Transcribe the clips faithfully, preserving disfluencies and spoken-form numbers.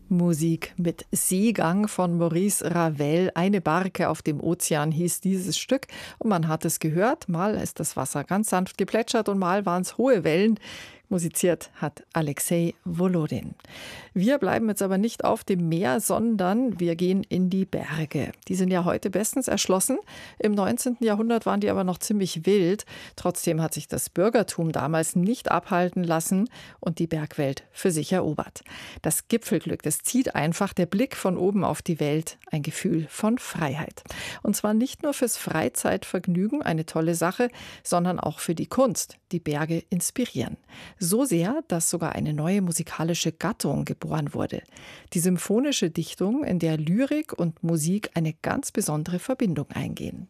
Musik mit Seegang von Maurice Ravel. Eine Barke auf dem Ozean hieß dieses Stück. Und man hat es gehört, mal ist das Wasser ganz sanft geplätschert und mal waren es hohe Wellen. Musiziert hat Alexei Volodin. Wir bleiben jetzt aber nicht auf dem Meer, sondern wir gehen in die Berge. Die sind ja heute bestens erschlossen. Im neunzehnten Jahrhundert waren die aber noch ziemlich wild. Trotzdem hat sich das Bürgertum damals nicht abhalten lassen und die Bergwelt für sich erobert. Das Gipfelglück, das zieht einfach, der Blick von oben auf die Welt, ein Gefühl von Freiheit. Und zwar nicht nur fürs Freizeitvergnügen, eine tolle Sache, sondern auch für die Kunst, die Berge inspirieren. So sehr, dass sogar eine neue musikalische Gattung geboren wurde. Die symphonische Dichtung, in der Lyrik und Musik eine ganz besondere Verbindung eingehen.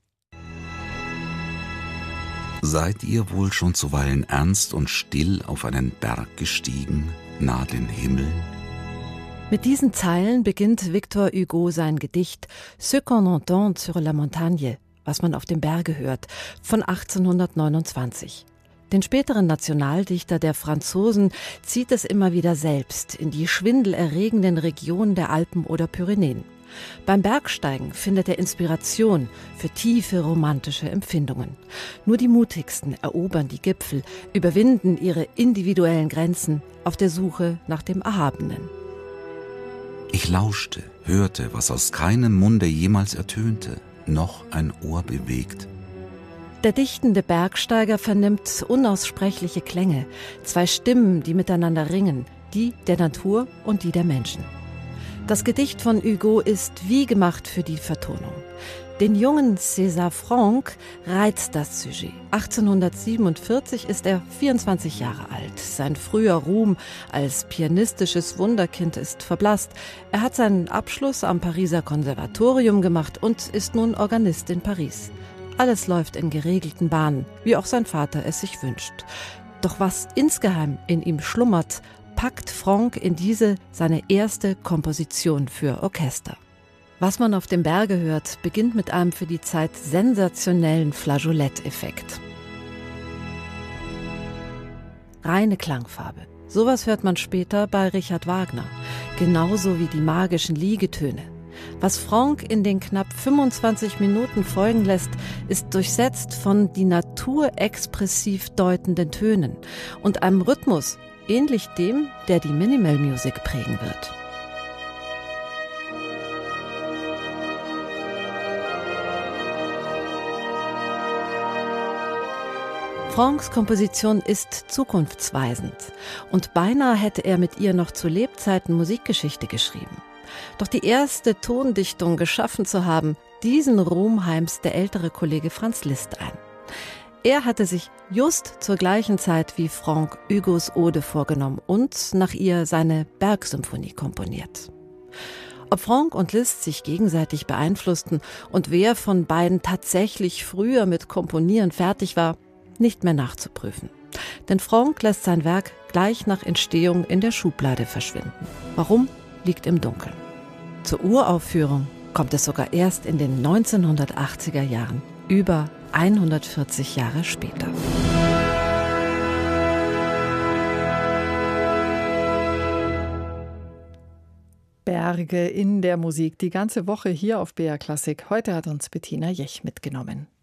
Seid ihr wohl schon zuweilen ernst und still auf einen Berg gestiegen, nah den Himmeln? Mit diesen Zeilen beginnt Victor Hugo sein Gedicht Ce qu'on entend sur la montagne, was man auf dem Berge hört, von achtzehnhundertneunundzwanzig. Den späteren Nationaldichter der Franzosen zieht es immer wieder selbst in die schwindelerregenden Regionen der Alpen oder Pyrenäen. Beim Bergsteigen findet er Inspiration für tiefe romantische Empfindungen. Nur die Mutigsten erobern die Gipfel, überwinden ihre individuellen Grenzen auf der Suche nach dem Erhabenen. Ich lauschte, hörte, was aus keinem Munde jemals ertönte, noch ein Ohr bewegt. Der dichtende Bergsteiger vernimmt unaussprechliche Klänge, zwei Stimmen, die miteinander ringen, die der Natur und die der Menschen. Das Gedicht von Hugo ist wie gemacht für die Vertonung. Den jungen César Franck reizt das Sujet. achtzehnhundertsiebenundvierzig ist er vierundzwanzig Jahre alt. Sein früher Ruhm als pianistisches Wunderkind ist verblasst. Er hat seinen Abschluss am Pariser Konservatorium gemacht und ist nun Organist in Paris. Alles läuft in geregelten Bahnen, wie auch sein Vater es sich wünscht. Doch was insgeheim in ihm schlummert, packt Franck in diese seine erste Komposition für Orchester. Was man auf dem Berge hört, beginnt mit einem für die Zeit sensationellen Flageoletteffekt. Reine Klangfarbe. Sowas hört man später bei Richard Wagner, genauso wie die magischen Liegetöne. Was Franck in den knapp fünfundzwanzig Minuten folgen lässt, ist durchsetzt von die Natur expressiv deutenden Tönen und einem Rhythmus, ähnlich dem, der die Minimal Music prägen wird. Francks Komposition ist zukunftsweisend und beinahe hätte er mit ihr noch zu Lebzeiten Musikgeschichte geschrieben. Doch die erste Tondichtung geschaffen zu haben, diesen Ruhm heimst der ältere Kollege Franz Liszt ein. Er hatte sich just zur gleichen Zeit wie Franck Hugos Ode vorgenommen und nach ihr seine Bergsymphonie komponiert. Ob Franck und Liszt sich gegenseitig beeinflussten und wer von beiden tatsächlich früher mit Komponieren fertig war, nicht mehr nachzuprüfen. Denn Franck lässt sein Werk gleich nach Entstehung in der Schublade verschwinden. Warum, liegt im Dunkeln. Zur Uraufführung kommt es sogar erst in den neunzehnhundertachtziger Jahren, über hundertvierzig Jahre später. Berge in der Musik, die ganze Woche hier auf B R Klassik. Heute hat uns Bettina Jech mitgenommen.